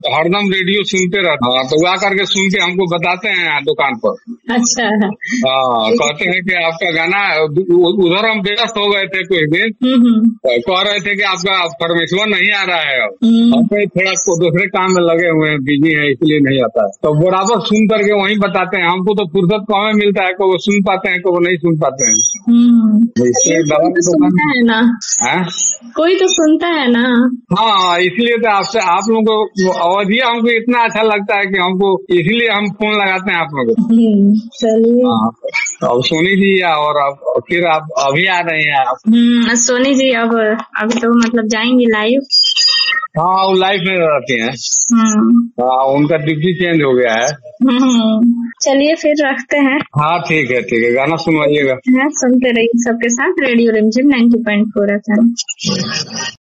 हरदम रेडियो सुनते रहते हैं, तो वो करके सुन के हमको बताते हैं यहाँ दुकान पर। अच्छा। हाँ, कहते हैं कि आपका गाना, उधर हम व्यस्त हो गए थे कुछ दिन, कह रहे थे कि आपका परमेश्वर नहीं आ रहा है, हम थोड़ा दूसरे काम में लगे हुए हैं, बिजी हैं, इसलिए नहीं आता है। तो बराबर सुन करके वहीं बताते हैं। हमको तो फुर्सत कहाँ मिलता है, को वो सुन पाते हैं, को वो नहीं सुन पाते हैं। इसलिए दवा की दुकान है ना, कोई तो सुनता है ना। हाँ, इसलिए तो आपसे, आप लोगों को अवधिया हमको इतना अच्छा लगता है कि हमको, इसलिए हम फोन लगाते हैं आप लोगों को। चलिए। अब सोनी जी और अब फिर आप अभी आ रहे हैं आप। सोनी जी अब अभी तो मतलब जाएंगी लाइव। हाँ, वो लाइफ में रहती हैं। हाँ, उनका ड्यूटी चेंज हो गया है। चलिए फिर रखते हैं। हाँ ठीक है, गाना सुनवाइएगा। सुनते रहिए सबके साथ रेडियो रिमझिम 90.4 FM।